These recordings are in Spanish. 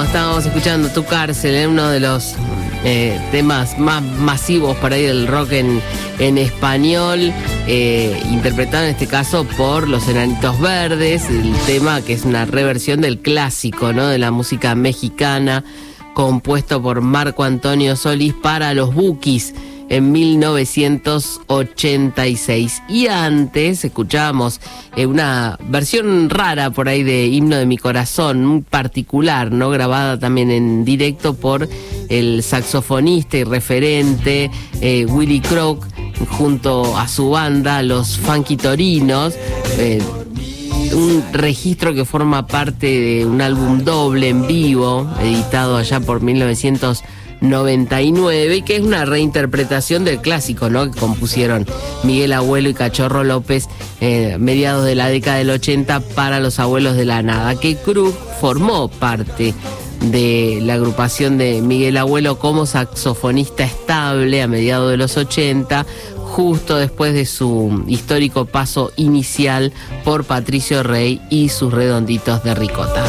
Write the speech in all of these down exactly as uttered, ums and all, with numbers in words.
estábamos escuchando Tu Cárcel, en uno de los eh, temas más masivos para ir del rock en, en español, eh, interpretado en este caso por Los Enanitos Verdes, el tema que es una reversión del clásico, ¿no?, de la música mexicana, compuesto por Marco Antonio Solís para los Bukis en mil novecientos ochenta y seis. Y antes escuchábamos eh, una versión rara por ahí de Himno de mi Corazón, muy particular, ¿no?, grabada también en directo por el saxofonista y referente eh, Willy Crook junto a su banda, los Funky Torinos. Eh, un registro que forma parte de un álbum doble en vivo, editado allá por mil novecientos noventa y nueve, y que es una reinterpretación del clásico, ¿no?, que compusieron Miguel Abuelo y Cachorro López eh, mediados de la década del ochenta para los Abuelos de la Nada, que Crook formó parte de la agrupación de Miguel Abuelo como saxofonista estable a mediados de los ochenta, justo después de su histórico paso inicial por Patricio Rey y sus Redonditos de Ricota.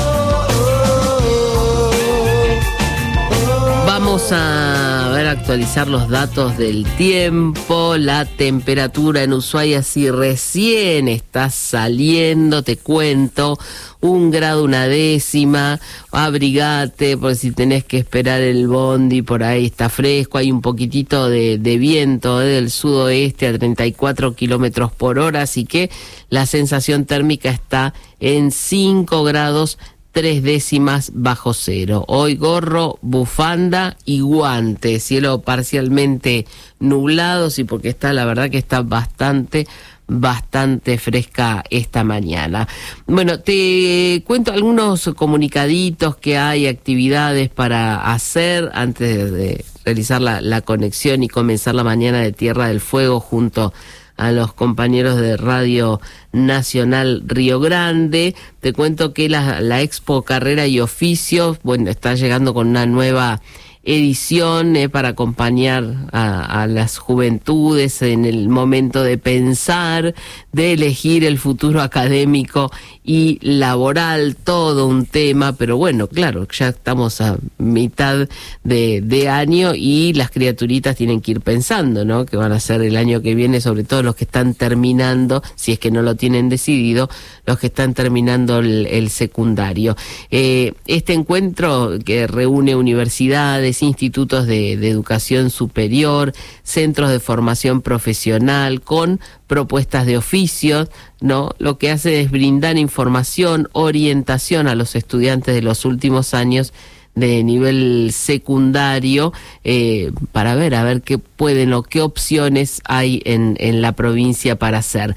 Vamos a ver, actualizar los datos del tiempo. La temperatura en Ushuaia, si recién está saliendo, te cuento, un grado una décima. Abrigate por si tenés que esperar el bondi, por ahí está fresco, hay un poquitito de, de viento eh, del sudoeste a treinta y cuatro kilómetros por hora, así que la sensación térmica está en cinco grados tres décimas bajo cero. Hoy gorro, bufanda y guantes, cielo parcialmente nublado, sí, porque está, la verdad que está bastante, bastante fresca esta mañana. Bueno, te cuento algunos comunicaditos que hay, actividades para hacer antes de, de realizar la, la conexión y comenzar la mañana de Tierra del Fuego junto a los compañeros de Radio Nacional Río Grande. Te cuento que la, la Expo Carrera y Oficios, bueno, está llegando con una nueva edición eh, para acompañar a, a las juventudes en el momento de pensar, de elegir el futuro académico y laboral, todo un tema, pero bueno, claro, ya estamos a mitad de, de año y las criaturitas tienen que ir pensando, ¿no?, que van a ser el año que viene, sobre todo los que están terminando, si es que no lo tienen decidido, los que están terminando el, el secundario. Eh, este encuentro que reúne universidades, institutos de, de educación superior, centros de formación profesional con propuestas de oficios, ¿no?, lo que hace es brindar información, orientación a los estudiantes de los últimos años de nivel secundario eh, para ver a ver qué pueden o qué opciones hay en, en la provincia para hacer.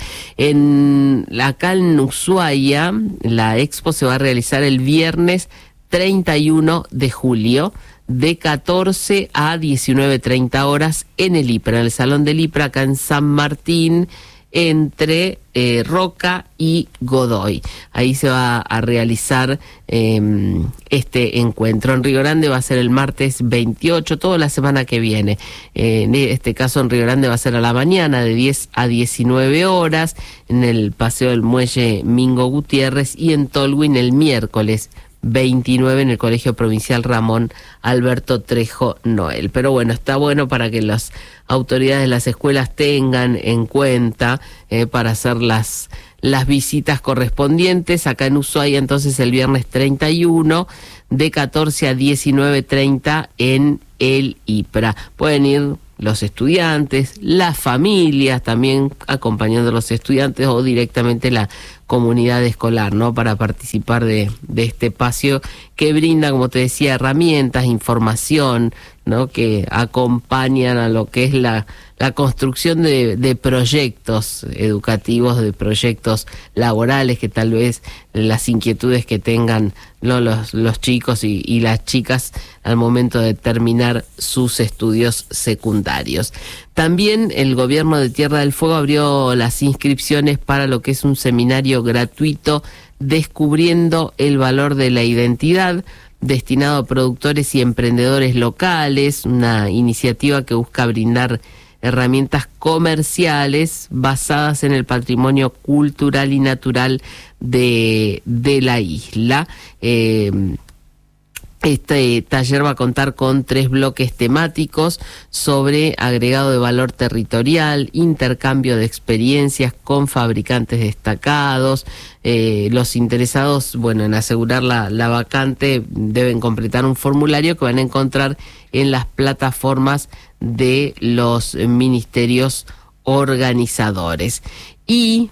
En acá en Ushuaia, la expo se va a realizar el viernes treinta y uno de julio de catorce a diecinueve treinta horas en el IPRA, en el Salón del IPRA, acá en San Martín, entre eh, Roca y Godoy. Ahí se va a realizar eh, este encuentro. En Río Grande va a ser el martes veintiocho, toda la semana que viene. Eh, en este caso en Río Grande va a ser a la mañana de diez a diecinueve horas, en el Paseo del Muelle Mingo Gutiérrez, y en Tolwyn el miércoles veintinueve en el Colegio Provincial Ramón Alberto Trejo Noel. Pero bueno, está bueno para que las autoridades de las escuelas tengan en cuenta eh, para hacer las, las visitas correspondientes. Acá en Ushuaia, entonces, el viernes treinta y uno de catorce a diecinueve treinta en el IPRA. Pueden ir los estudiantes, las familias también acompañando a los estudiantes, o directamente la comunidad escolar, ¿no?, para participar de, de este espacio que brinda, como te decía, herramientas, información, ¿no?, que acompañan a lo que es la, la construcción de, de proyectos educativos, de proyectos laborales, que tal vez las inquietudes que tengan, ¿no?, los, los chicos y, y las chicas al momento de terminar sus estudios secundarios. También el gobierno de Tierra del Fuego abrió las inscripciones para lo que es un seminario gratuito Descubriendo el Valor de la Identidad, destinado a productores y emprendedores locales, una iniciativa que busca brindar herramientas comerciales basadas en el patrimonio cultural y natural de, de la isla. Eh, Este taller va a contar con tres bloques temáticos sobre agregado de valor territorial, intercambio de experiencias con fabricantes destacados. Eh, los interesados, bueno, en asegurar la, la vacante deben completar un formulario que van a encontrar en las plataformas de los ministerios organizadores. Y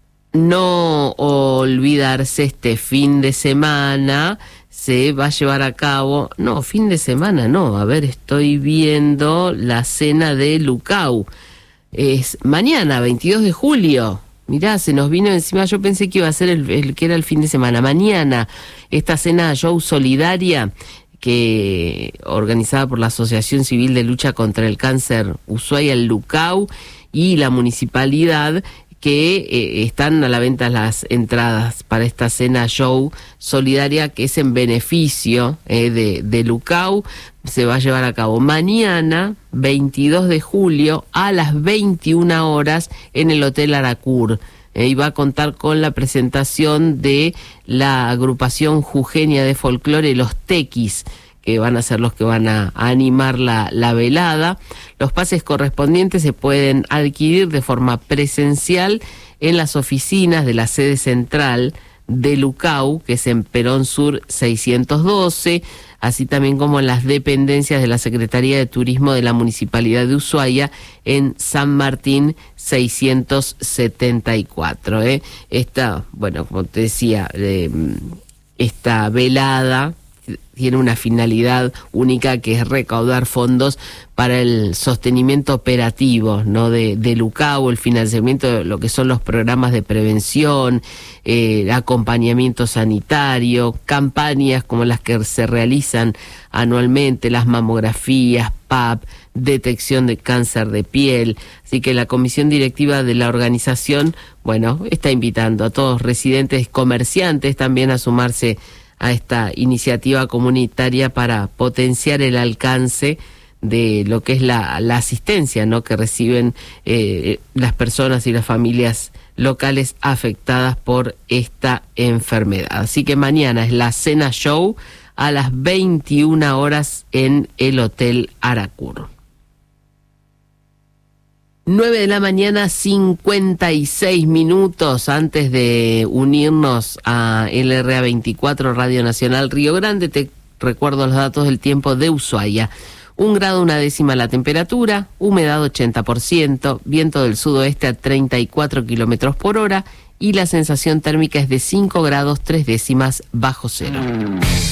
no olvidarse, este fin de semana se va a llevar a cabo, no, fin de semana no, a ver, estoy viendo la cena de Lucau, es mañana, veintidós de julio, mirá, se nos vino encima, yo pensé que iba a ser el, el que era el fin de semana, mañana, esta cena show solidaria, que organizada por la Asociación Civil de Lucha contra el Cáncer Ushuaia, el Lucau, y la municipalidad, que eh, están a la venta las entradas para esta cena show solidaria, que es en beneficio eh, de, de Lucau. Se va a llevar a cabo mañana, veintidós de julio, a las veintiuna horas, en el Hotel Aracur. Eh, y va a contar con la presentación de la agrupación jujeña de folclore, los Tequis, que van a ser los que van a, a animar la, la velada. Los pases correspondientes se pueden adquirir de forma presencial en las oficinas de la sede central de Lucau, que es en Perón Sur seiscientos doce, así también como en las dependencias de la Secretaría de Turismo de la Municipalidad de Ushuaia en San Martín seiscientos setenta y cuatro. ¿eh? Esta, bueno, como te decía, eh, esta velada tiene una finalidad única, que es recaudar fondos para el sostenimiento operativo, ¿no?, de, de Lucau, el financiamiento de lo que son los programas de prevención, eh, acompañamiento sanitario, campañas como las que se realizan anualmente, las mamografías, P A P, detección de cáncer de piel. Así que la comisión directiva de la organización, bueno, está invitando a todos residentes, comerciantes también a sumarse a esta iniciativa comunitaria para potenciar el alcance de lo que es la, la asistencia, ¿no?, que reciben eh, las personas y las familias locales afectadas por esta enfermedad. Así que mañana es la cena show a las veintiuna horas en el Hotel Aracur. nueve de la mañana, cincuenta y seis minutos. Antes de unirnos a L R A veinticuatro, Radio Nacional Río Grande, te recuerdo los datos del tiempo de Ushuaia. Un grado una décima la temperatura, humedad ochenta por ciento, viento del sudoeste a treinta y cuatro kilómetros por hora y la sensación térmica es de cinco grados tres décimas bajo cero.